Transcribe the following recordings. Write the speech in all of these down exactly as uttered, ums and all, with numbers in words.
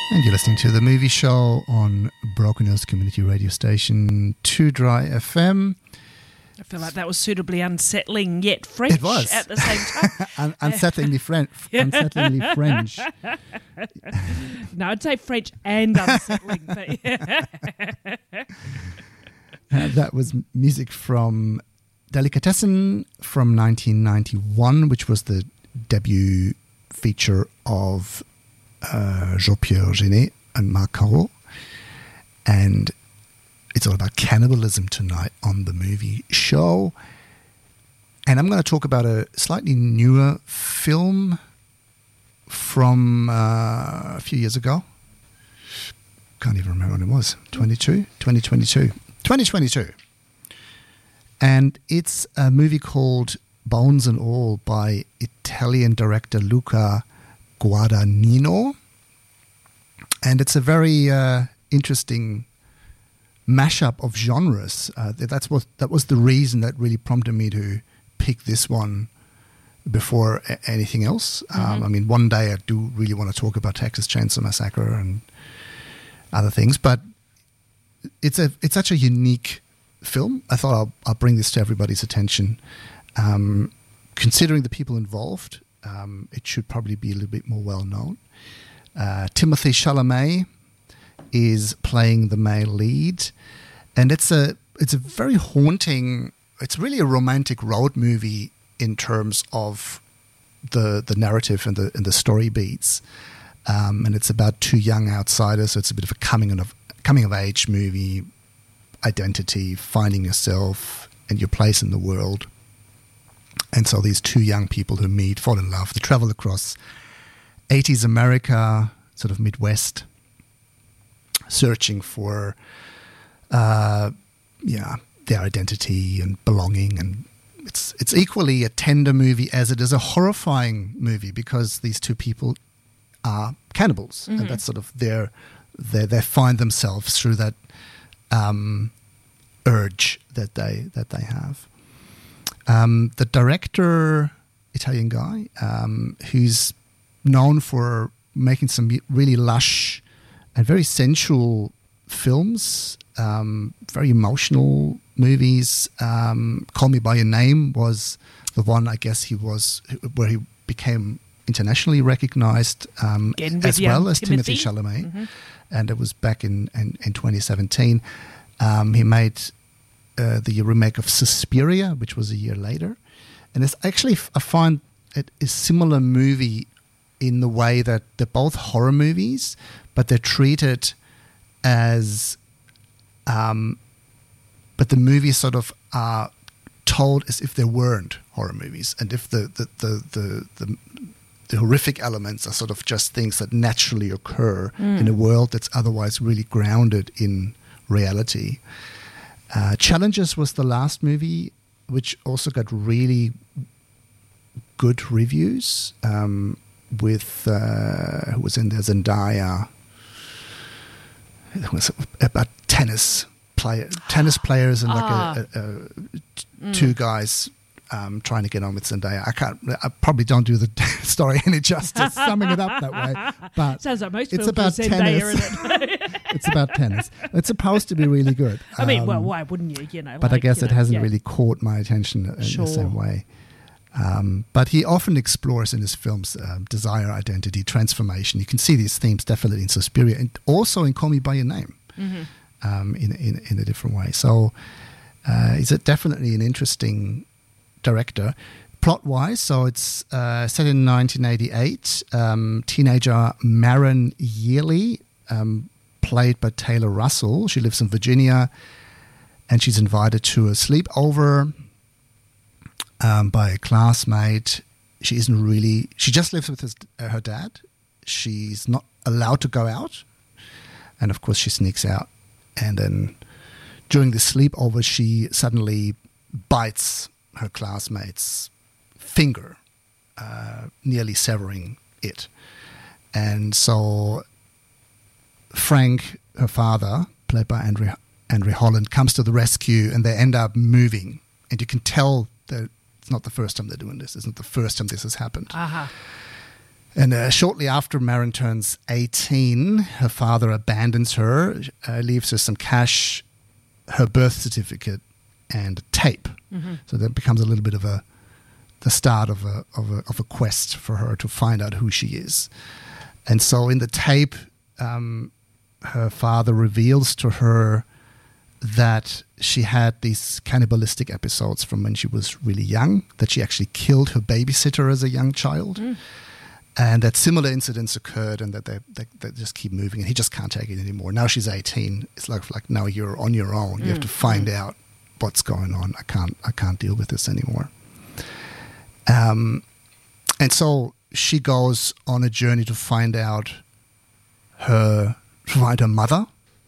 And you're listening to The Movie Show on Broken Hills Community Radio Station two Dry F M. I feel like that was suitably unsettling yet French It was. at the same time. Un- unsettlingly, French, unsettlingly French. No, I'd say French and unsettling. But yeah. uh, that was music from Delicatessen from nineteen ninety-one, which was the debut feature of uh, Jean-Pierre Jeunet and Marc Caro. And it's all about cannibalism tonight on The Movie Show. And I'm going to talk about a slightly newer film from uh, a few years ago. Can't even remember when it was. twenty-two? twenty twenty-two. twenty twenty-two. And it's a movie called Bones and All by Italian director Luca Guadagnino. And it's a very uh, interesting mashup of genres. Uh, that's what that was the reason that really prompted me to pick this one before a- anything else. Mm-hmm. Um, I mean, one day I do really want to talk about Texas Chainsaw Massacre and other things, but it's a it's such a unique film. I thought I'll, I'll bring this to everybody's attention. Um, considering the people involved, um, it should probably be a little bit more well known. Uh, Timothée Chalamet is playing the male lead, and it's a it's a very haunting. It's really a romantic road movie in terms of the the narrative and the and the story beats, um, and it's about two young outsiders. So it's a bit of a coming of coming of age movie, identity, finding yourself and your place in the world. And so these two young people who meet, fall in love, they travel across eighties America, sort of Midwest, searching for uh, yeah, their identity and belonging. And it's it's equally a tender movie as it is a horrifying movie, because these two people are cannibals. Mm-hmm. And that's sort of their, their they find themselves through that um, urge that they that they have. Um, the director, Italian guy, um, who's known for making some really lush and very sensual films, um, very emotional movies. Um, Call Me By Your Name was the one, I guess, he was where he became internationally recognized, um, as well as Timothée Chalamet. Mm-hmm. And it was back in, in, in twenty seventeen. Um, he made uh, the remake of Suspiria, which was a year later. And it's actually, I find it a similar movie in the way that they're both horror movies, but they're treated as, um, but the movies sort of are told as if they weren't horror movies, and if the the the the, the, the horrific elements are sort of just things that naturally occur mm. in a world that's otherwise really grounded in reality. Uh, Challenges was the last movie, which also got really good reviews. Um, with uh, who was in there, Zendaya. It was about tennis player, tennis players, and like ah. a, a, a, mm. two guys um, trying to get on with Zendaya. I can't. I probably don't do the story any justice summing it up that way. But sounds like most it's films about Zendaya, tennis. Isn't it? It's about tennis. It's supposed to be really good. I mean, um, well, why wouldn't you? You know, but like, I guess you it know, hasn't yeah. really caught my attention in Sure. the same way. Um, but he often explores in his films um, desire, identity, transformation. You can see these themes definitely in Suspiria, and also in Call Me By Your Name, mm-hmm. um, in, in in a different way. So uh, he's a, definitely an interesting director. Plot-wise, so it's uh, set in nineteen eighty-eight. Um, teenager Maren Yearly, um, played by Taylor Russell. She lives in Virginia, and she's invited to a sleepover Um, by a classmate. She isn't really, she just lives with his, uh, her dad. She's not allowed to go out. And of course she sneaks out. And then during the sleepover, she suddenly bites her classmate's finger, uh, nearly severing it. And so Frank, her father, played by Andre, Andre Holland, comes to the rescue, and they end up moving. And you can tell that it's not the first time they're doing this. It's not the first time this has happened. Uh-huh. And uh, shortly after Marin turns eighteen, her father abandons her, uh, leaves her some cash, her birth certificate, and a tape. Mm-hmm. So that becomes a little bit of a the start of a of a of a quest for her to find out who she is. And so in the tape, um, her father reveals to her that she had these cannibalistic episodes from when she was really young, that she actually killed her babysitter as a young child, Mm. and that similar incidents occurred, and that they, they, they just keep moving, and he just can't take it anymore. Now she's eighteen. It's like like now you're on your own. You have to find out what's going on. I can't I can't deal with this anymore. Um, and so she goes on a journey to find out her to find her mother.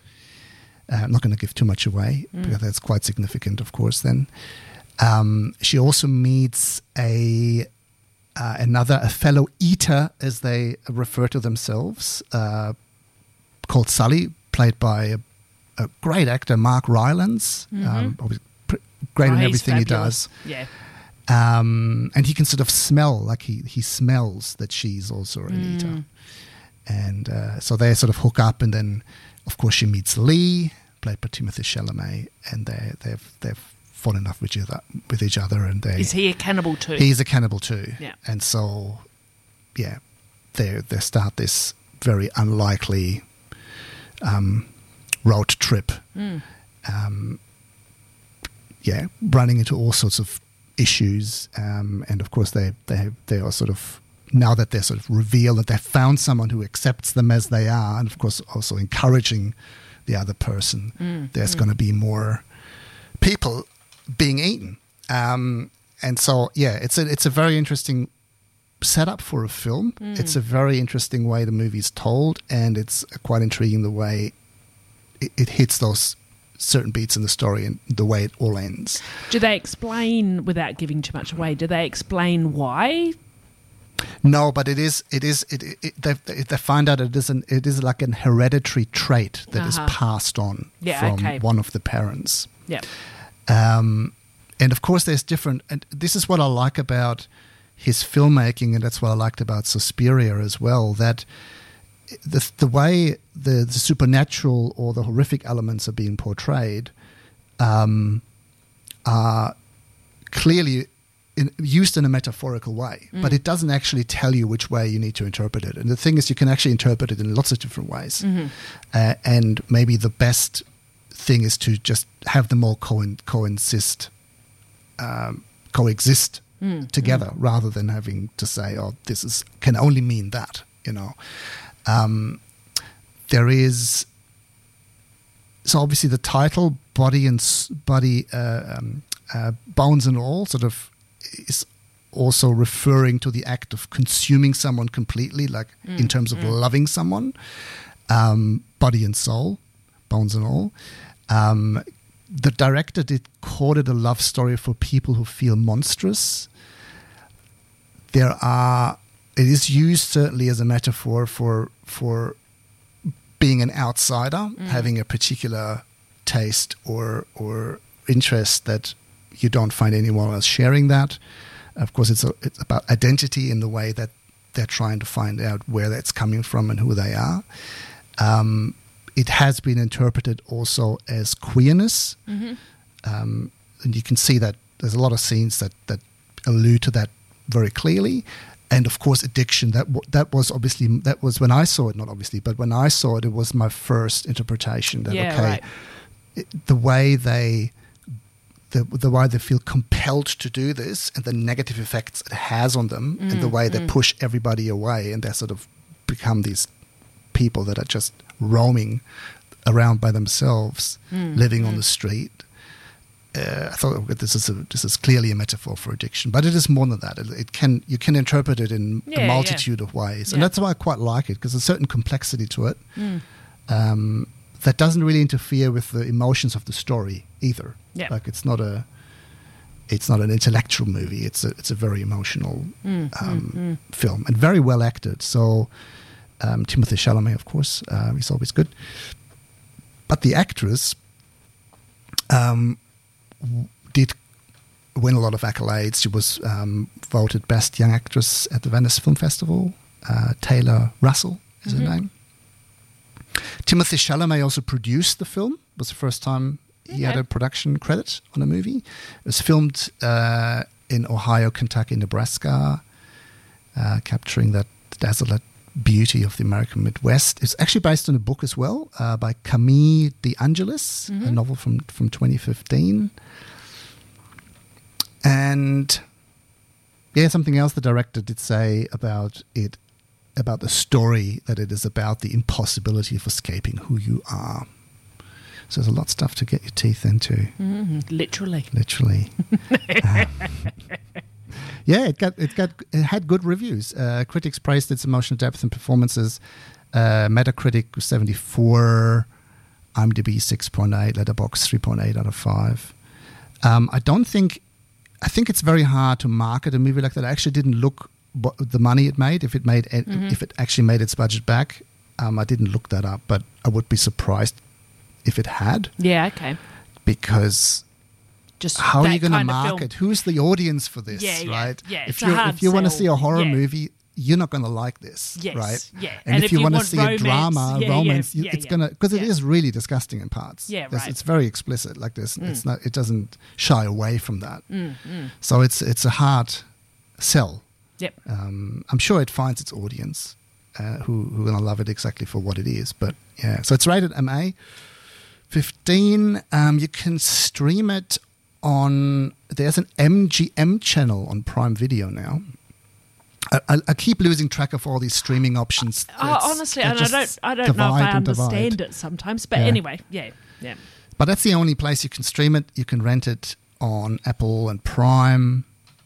Uh, I'm not going to give too much away Mm. because that's quite significant, of course. Then um, she also meets a uh, another a fellow eater, as they refer to themselves, uh, called Sully, played by a, a great actor, Mark Rylance. Mm-hmm. Um, obviously pr- great Oh, in he's everything fabulous. he does. Yeah. Um, and he can sort of smell, like he, he smells that she's also an Mm. eater. And uh, so they sort of hook up, and then, of course, she meets Lee, played by Timothée Chalamet, and they, they've they've fallen in love with each other, with each other, and they Is he a cannibal too? he's a cannibal too. Yeah. And so, yeah, they they start this very unlikely um, road trip. Mm. Um, yeah, running into all sorts of issues, um, and of course they they they are sort of, now that they're sort of revealed that they've found someone who accepts them as they are, and of course also encouraging the other person, Mm, there's mm. going to be more people being eaten, um, and so yeah, it's a it's a very interesting setup for a film. Mm. It's a very interesting way the movie's told, and it's quite intriguing the way it, it hits those certain beats in the story and the way it all ends. Do they explain, without giving too much away, do they explain why? No, but it is it is it, it, it they, they find out it is an it is like an hereditary trait that is Uh-huh. passed on Yeah, from okay. one of the parents. Yeah. Um, and of course, there's different. And this is what I like about his filmmaking, and that's what I liked about Suspiria as well. That the the way the, the supernatural or the horrific elements are being portrayed um, are clearly in, used in a metaphorical way, Mm. but it doesn't actually tell you which way you need to interpret it. And the thing is, you can actually interpret it in lots of different ways. Mm-hmm. Uh, and maybe the best thing is to just have them all co- coexist, um, coexist Mm. together, rather than having to say, "Oh, this is can only mean that." You know, um, there is so obviously the title, "Body and S- Body, uh, um, uh, Bones and All," sort of is also referring to the act of consuming someone completely, like Mm, in terms of mm. loving someone, um, body and soul, bones and all. Um, the director did call it a love story for people who feel monstrous. There are, it is used certainly as a metaphor for for being an outsider, Mm. having a particular taste or or interest that you don't find anyone else sharing that. Of course, it's a, it's about identity in the way that they're trying to find out where that's coming from and who they are. Um, it has been interpreted also as queerness, Mm-hmm. um, and you can see that there's a lot of scenes that, that allude to that very clearly. And of course, addiction. That w- that was obviously that was when I saw it, not obviously, but when I saw it, it was my first interpretation. That Yeah, okay, right. it, the way they. The, the way they feel compelled to do this and the negative effects it has on them, and the Mm, way they mm. push everybody away, and they sort of become these people that are just roaming around by themselves, Mm, living on mm. the street. Uh, I thought okay, this is a, this is clearly a metaphor for addiction, but it is more than that. It, it can you can interpret it in Yeah, a yeah. multitude of ways, Yeah. and that's why I quite like it, because there's a certain complexity to it Mm. um, that doesn't really interfere with the emotions of the story either. Yeah. Like it's not a, it's not an intellectual movie. It's a it's a very emotional Mm, um, mm, mm. film, and very well acted. So um, Timothée Chalamet, of course, uh, he's always good. But the actress um, w- did win a lot of accolades. She was um, voted best young actress at the Venice Film Festival. uh, Taylor Russell is Mm-hmm. her name. Timothée Chalamet also produced the film. It was the first time he had Okay. a production credit on a movie. It was filmed uh, in Ohio, Kentucky, Nebraska, uh, capturing that desolate beauty of the American Midwest. It's actually based on a book as well uh, by Camille De Angelis, Mm-hmm. a novel from, from twenty fifteen. And yeah, something else the director did say about it, about the story, that it is about the impossibility of escaping who you are. So there's a lot of stuff to get your teeth into, Mm, literally. literally. Um, yeah, it got it got it had good reviews. Uh, critics praised its emotional depth and performances. Uh, Metacritic was seventy-four, IMDb six point eight, Letterboxd three point eight out of five. Um, I don't think. I think it's very hard to market a movie like that. I actually didn't look what the money it made, if it made it, Mm-hmm. if it actually made its budget back. Um, I didn't look that up, but I would be surprised if it had, Yeah, okay. because Just how are that you going to kind of film. market? Who's the audience for this, Yeah, yeah, right? yeah, If it's a you hard if you want to sell. see a horror Yeah. movie, you're not going to like this, Yes, right? yeah. And, And if, if you, you want to want see romance, a drama, yeah, yeah, romance, you, yeah, it's yeah. gonna because it Yeah. is really disgusting in parts. Yeah, There's- right. It's very explicit. Like this, it's Mm. not. It doesn't shy away from that. Mm, mm. So it's it's a hard sell. Yep. Um, I'm sure it finds its audience uh, who who are going to love it exactly for what it is. But yeah, so it's rated M A fifteen. Um, you can stream it on. There's an M G M channel on Prime Video now. I, I, I keep losing track of all these streaming options. Oh, That's- honestly, that and I just don't, I don't know if divide I and divide. understand it sometimes. But Yeah. anyway, yeah, yeah. But that's the only place you can stream it. You can rent it on Apple and Prime.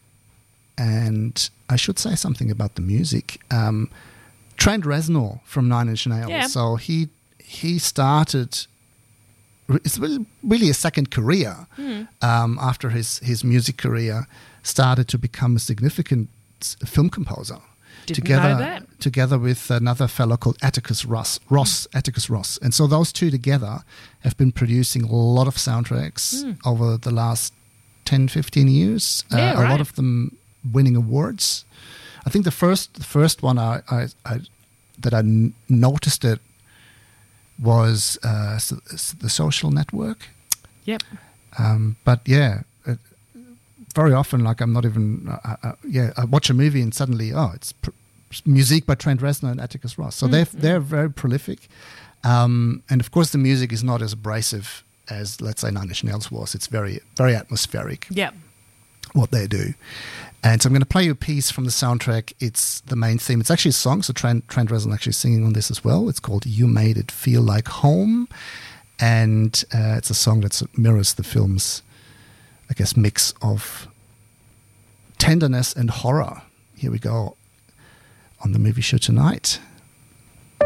And I should say something about the music. Um, Trent Reznor from Nine Inch Nails. Yeah. So he he started. It's really really a second career Hmm. um, after his his music career started to become a significant s- film composer. Didn't together know that. together with another fellow called Atticus Ross, Ross Atticus Ross, and so those two together have been producing a lot of soundtracks Hmm. over the last ten, fifteen years. Yeah, uh, a right. lot of them winning awards. I think the first the first one I, I, I that I n- noticed it was uh, s- s- The Social Network. Yep. Um, but yeah, it, very often, like I'm not even, uh, uh, yeah, I watch a movie and suddenly, oh, it's pr- music by Trent Reznor and Atticus Ross. So they're they're very prolific, um, and of course the music is not as abrasive as, let's say, Nine Inch Nails was. It's very very atmospheric Yep. what they do. And so I'm going to play you a piece from the soundtrack. It's the main theme. It's actually a song, so Trent, Trent Reznor actually singing on this as well. It's called You Made It Feel Like Home. And uh, it's a song that mirrors the film's, I guess, mix of tenderness and horror. Here we go on the movie show tonight.